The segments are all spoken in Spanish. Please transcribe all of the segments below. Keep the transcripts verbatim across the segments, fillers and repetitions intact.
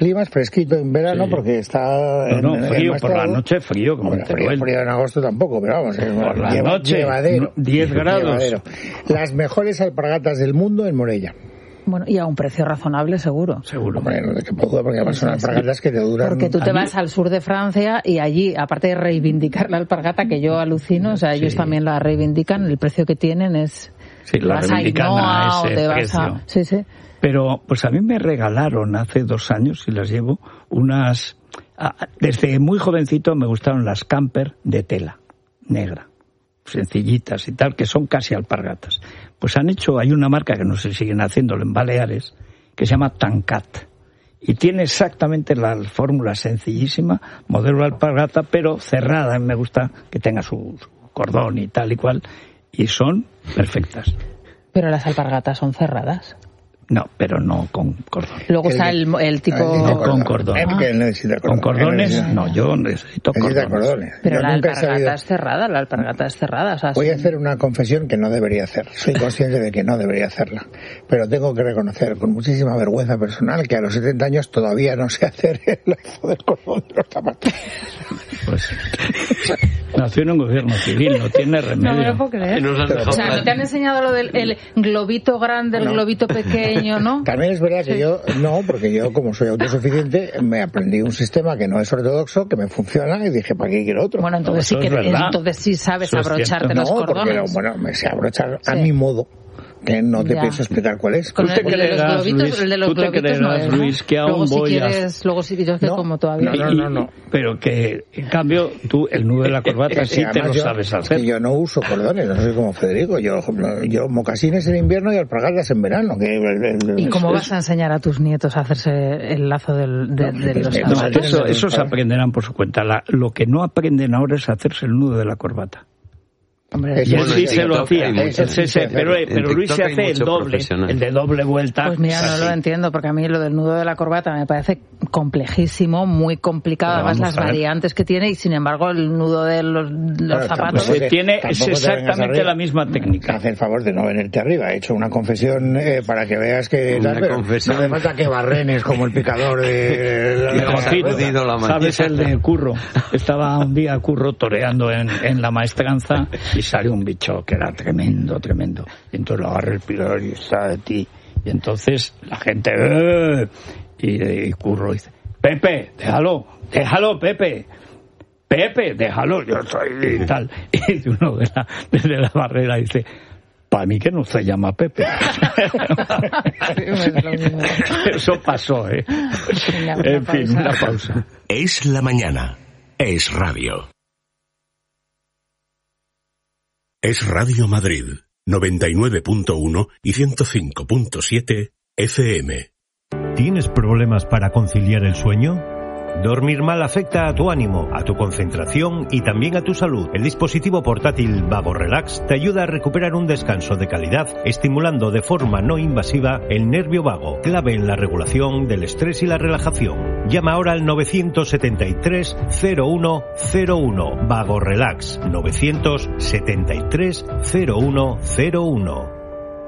clima es fresquito en verano, sí, porque está... No, no, en, frío, en por la noche frío, como bueno, frío, frío en agosto tampoco, pero vamos, por la lleva, noche, llevadero. diez grados. Llevadero. Las mejores alpargatas del mundo en Morella. Bueno, y a un precio razonable, seguro. Seguro. Hombre, no de que puedo, porque además son alpargatas que te duran... Porque tú te vas al sur de Francia y allí, aparte de reivindicar la alpargata, que yo alucino, o sea, ellos sí, también la reivindican, el precio que tienen es... Sí, la vas reivindican a, a, a ese te precio. Vas a... Sí, sí. Pero, pues a mí me regalaron hace dos años, y las llevo, unas... Desde muy jovencito me gustaron las camper de tela negra, sencillitas y tal, que son casi alpargatas. Pues han hecho, hay una marca que no sé si siguen haciéndolo en Baleares, que se llama Tancat. Y tiene exactamente la fórmula sencillísima, modelo de alpargata, pero cerrada. Me gusta que tenga su, su cordón y tal y cual. Y son perfectas. Pero las alpargatas son cerradas. No, pero no con cordón. Luego está el, el tipo... No con cordón. Ah. ¿Con cordón. cordones? Necesita. No, yo necesito necesita cordones. cordones. Pero yo la alpargata sabido... es cerrada, la alpargata es cerrada. O sea, Voy sí. a hacer una confesión que no debería hacer. Soy consciente de que no debería hacerla. Pero tengo que reconocer con muchísima vergüenza personal que a los setenta años todavía no sé hacer el lazo del cordón de los zapatos. Pues nació en un gobierno civil, no tiene remedio. No me lo puedo creer. O sea, ¿no te han enseñado lo del el globito grande, el no. globito pequeño, no? También es verdad que sí. yo, no, porque yo como soy autosuficiente, me aprendí un sistema que no es ortodoxo, que me funciona, y dije, ¿para qué quiero otro? Bueno, entonces sí que entonces sí sabes abrocharte los no, cordones. Porque, bueno, me sé abrochar sí. a mi modo. Que no te ya. pienso explicar cuál es. ¿Tú te creerás, Luis, el de los ¿tú te creerás, no es, Luis, que aún luego si voy quieres, a... Luego si quieres, no, como todavía. No, no, no, no. Pero que, en cambio, tú, el nudo de la corbata sí te lo yo, sabes hacer. Que yo no uso cordones, no soy como Federico. Yo, yo mocasines en invierno y alpargatas en verano. Que, ¿Y cómo es, vas a enseñar a tus nietos a hacerse el lazo del, de, de, de los no, zapatos? Eso, esos aprenderán por su cuenta. La, lo que no aprenden ahora es hacerse el nudo de la corbata. Hombre, y él sí se lo hacía, ese, ese, ese, pero, pero Luis se hace el doble, el de doble vuelta. Pues mira, no lo entiendo, porque a mí lo del nudo de la corbata me parece complejísimo, muy complicado, además las variantes que tiene, y sin embargo el nudo de los, los claro, zapatos... Pues tiene es exactamente la misma técnica. Haz el favor de no venirte arriba, he hecho una confesión eh, para que veas que... Una tal, confesión. No me falta que barrenes como el picador de... de, de la ¿sabes el de Curro? Estaba un día Curro toreando en, en la maestranza y salió un bicho que era tremendo, tremendo. Y entonces lo agarra el pilar y está de ti. Y entonces la gente... ¡eh! Y, y Curro dice, Pepe, déjalo, déjalo, Pepe. Pepe, déjalo, yo soy y tal. Y uno de la, desde la barrera dice, para mí que no se llama Pepe. Eso pasó, ¿eh? En fin, una pausa. Es la mañana. Es radio. Es Radio Madrid, noventa y nueve punto uno y ciento cinco punto siete F M. ¿Tienes problemas para conciliar el sueño? Dormir mal afecta a tu ánimo, a tu concentración y también a tu salud. El dispositivo portátil Vago Relax te ayuda a recuperar un descanso de calidad, estimulando de forma no invasiva el nervio vago, clave en la regulación del estrés y la relajación. Llama ahora al nueve siete tres, cero uno cero uno. Vago Relax, nueve siete tres, cero uno cero uno.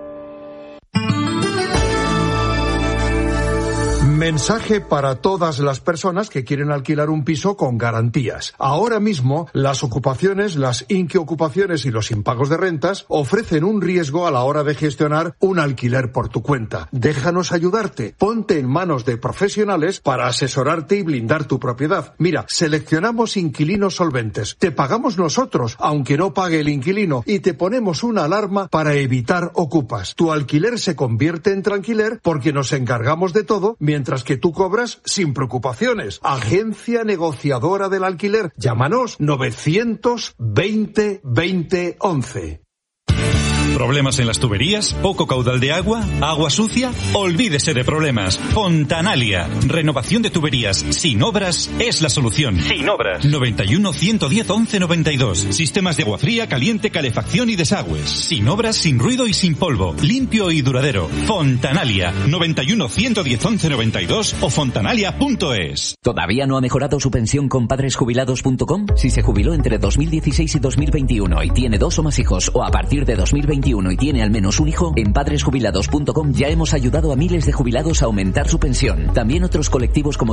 Mensaje para todas las personas que quieren alquilar un piso con garantías. Ahora mismo, las ocupaciones, las inquiocupaciones y los impagos de rentas ofrecen un riesgo a la hora de gestionar un alquiler por tu cuenta. Déjanos ayudarte. Ponte en manos de profesionales para asesorarte y blindar tu propiedad. Mira, seleccionamos inquilinos solventes. Te pagamos nosotros, aunque no pague el inquilino, y te ponemos una alarma para evitar ocupas. Tu alquiler se convierte en tranquiler porque nos encargamos de todo, mientras que tú cobras sin preocupaciones. Agencia negociadora del alquiler. Llámanos novecientos veinte veinte once. ¿Problemas en las tuberías? ¿Poco caudal de agua? ¿Agua sucia? Olvídese de problemas. Fontanalia. Renovación de tuberías sin obras es la solución. Sin obras. noventa y uno, ciento diez, once noventa y dos. Sistemas de agua fría, caliente, calefacción y desagües. Sin obras, sin ruido y sin polvo. Limpio y duradero. Fontanalia. noventa y uno, ciento diez, once noventa y dos o fontanalia punto es. ¿Todavía no ha mejorado su pensión con padres jubilados punto com? Si se jubiló entre dos mil dieciséis y dos mil veintiuno y tiene dos o más hijos, o a partir de dos mil veintiuno veintiuno y tiene al menos un hijo, en padres jubilados punto com ya hemos ayudado a miles de jubilados a aumentar su pensión. También otros colectivos como